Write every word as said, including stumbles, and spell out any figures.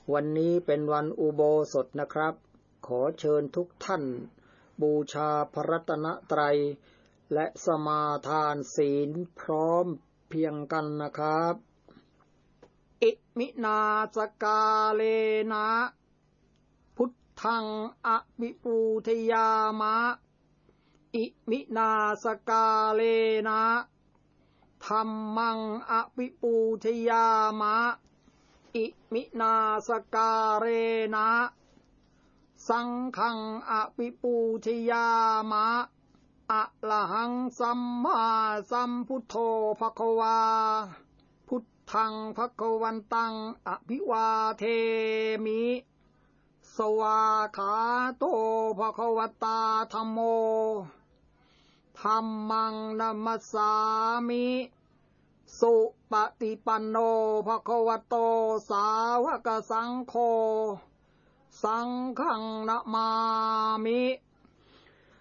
วันนี้เป็นวันอุโบสถนะครับขอเชิญทุกท่านบูชาพระรัตนตรัยและสมาทานศีลพร้อมเพียงกันนะครับอิมินาสกาเลนะพุทธังอภิปูทยามะอิมินาสกาเลนะธัมมังอภิปูทยามะอิมินาสกาเรนะสังฆังอภิปูทยามะอะระหังสัมมาสัมพุทโธภควาพุทธังภควันตังอภิวาเทมิสวากขาโตภควตาธัมโมธัมมังนัมสสามิสุปฏิปันโนภควโตสาวกสังโฆสังฆังนะมามิ